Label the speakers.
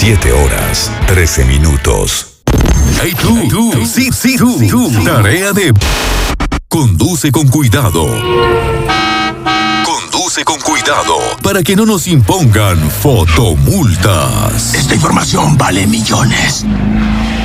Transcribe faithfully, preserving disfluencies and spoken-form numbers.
Speaker 1: Siete horas, trece minutos.
Speaker 2: Hey tú, hey, tú, sí, sí, tú, sí, tú. Sí. Tarea de... Conduce con cuidado. Conduce con cuidado para que no nos impongan fotomultas.
Speaker 3: Esta información vale millones.